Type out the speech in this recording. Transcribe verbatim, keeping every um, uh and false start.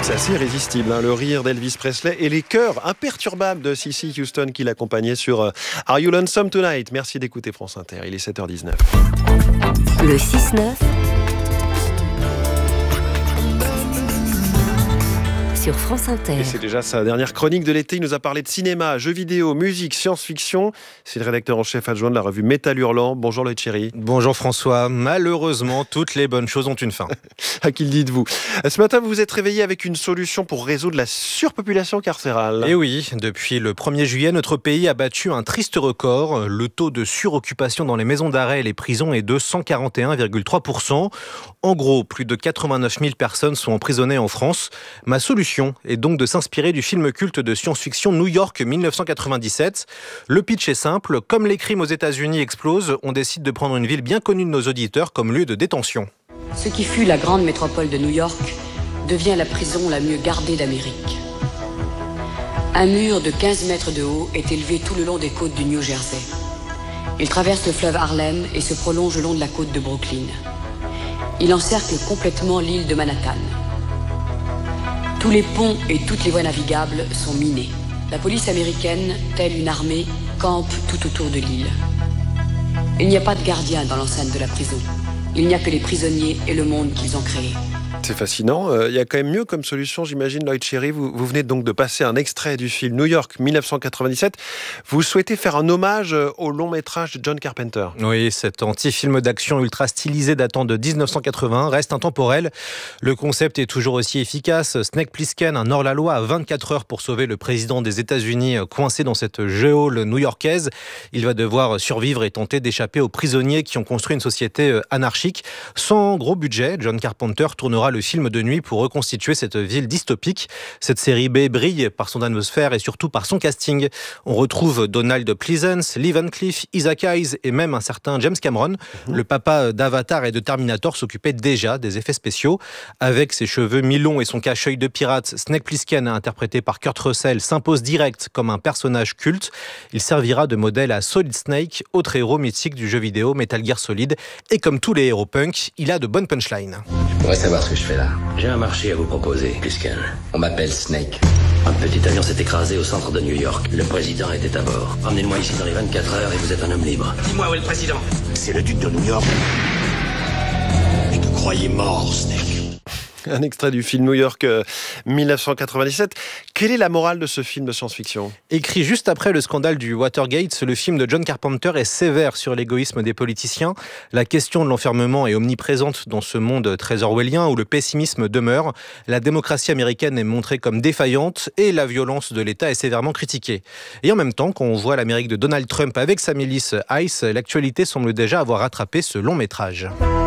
c'est assez irrésistible, hein, le rire d'Elvis Presley et les chœurs imperturbables de Cissy Houston qui l'accompagnait sur euh, Are You Lonesome Tonight? Merci d'écouter France Inter, il est sept heures dix-neuf. Le six neuf sur France Inter. Et c'est déjà sa dernière chronique de l'été. Il nous a parlé de cinéma, jeux vidéo, musique, science-fiction. C'est le rédacteur en chef adjoint de la revue Métal Hurlant. Bonjour Loïc Chéry. Bonjour François. Malheureusement, toutes les bonnes choses ont une fin. À qui le dites-vous? Ce matin, vous vous êtes réveillé avec une solution pour résoudre la surpopulation carcérale. Et oui, depuis le premier juillet, notre pays a battu un triste record. Le taux de suroccupation dans les maisons d'arrêt et les prisons est de cent quarante et un virgule trois pour cent. En gros, plus de quatre-vingt-neuf mille personnes sont emprisonnées en France. Ma solution est donc de s'inspirer du film culte de science-fiction New York dix-neuf cent quatre-vingt-dix-sept. Le pitch est simple. Comme les crimes aux États-Unis explosent, on décide de prendre une ville bien connue de nos auditeurs comme lieu de détention. Ce qui fut la grande métropole de New York devient la prison la mieux gardée d'Amérique. Un mur de quinze mètres de haut est élevé tout le long des côtes du New Jersey. Il traverse le fleuve Harlem et se prolonge le long de la côte de Brooklyn. Il encercle complètement l'île de Manhattan. Tous les ponts et toutes les voies navigables sont minés. La police américaine, telle une armée, campe tout autour de l'île. Il n'y a pas de gardien dans l'enceinte de la prison. Il n'y a que les prisonniers et le monde qu'ils ont créé. C'est fascinant. Euh, il y a quand même mieux comme solution, j'imagine, Loïc Chéry. Vous, vous venez donc de passer un extrait du film New York dix-neuf cent quatre-vingt-dix-sept. Vous souhaitez faire un hommage au long métrage de John Carpenter. Oui, cet anti-film d'action ultra stylisé datant de dix-neuf cent quatre-vingts reste intemporel. Le concept est toujours aussi efficace. Snake Plissken, un hors-la-loi, a vingt-quatre heures pour sauver le président des États-Unis coincé dans cette geôle new-yorkaise. Il va devoir survivre et tenter d'échapper aux prisonniers qui ont construit une société anarchique. Sans gros budget, John Carpenter tournera le film de nuit pour reconstituer cette ville dystopique. Cette série B brille par son atmosphère et surtout par son casting. On retrouve Donald Pleasence, Lee Van Cleef, Isaac Hayes et même un certain James Cameron. Mmh. Le papa d'Avatar et de Terminator s'occupait déjà des effets spéciaux. Avec ses cheveux mi-longs et son cache-œil de pirate, Snake Plissken, interprété par Kurt Russell, s'impose direct comme un personnage culte. Il servira de modèle à Solid Snake, autre héros mythique du jeu vidéo Metal Gear Solid. Et comme tous les héros punk, il a de bonnes punchlines. Je pourrais savoir ce que je fais là. J'ai un marché à vous proposer, Plissken. On m'appelle Snake. Un petit avion s'est écrasé au centre de New York. Le président était à bord. Emmenez-moi ici dans les vingt-quatre heures et vous êtes un homme libre. Dis-moi où est le président? C'est le duc de New York. Et que croyez mort, Snake. Un extrait du film New York euh, dix-neuf cent quatre-vingt-dix-sept. Quelle est la morale de ce film de science-fiction? Écrit juste après le scandale du Watergate, le film de John Carpenter est sévère sur l'égoïsme des politiciens. La question de l'enfermement est omniprésente dans ce monde très orwellien où le pessimisme demeure. La démocratie américaine est montrée comme défaillante et la violence de l'État est sévèrement critiquée. Et en même temps, quand on voit l'Amérique de Donald Trump avec sa milice ICE, l'actualité semble déjà avoir rattrapé ce long métrage.